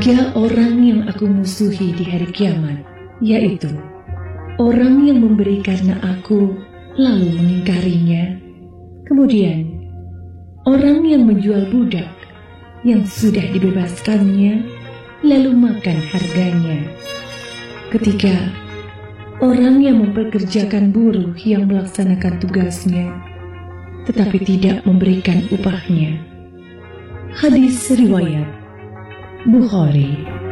Tiga orang yang aku musuhi di hari kiamat, yaitu orang yang memberi karena aku lalu mengingkarinya, kemudian orang yang menjual budak yang sudah dibebaskannya lalu makan harganya, ketiga orang yang mempekerjakan buruh yang melaksanakan tugasnya tetapi tidak memberikan upahnya. Hadis riwayat Bukhari.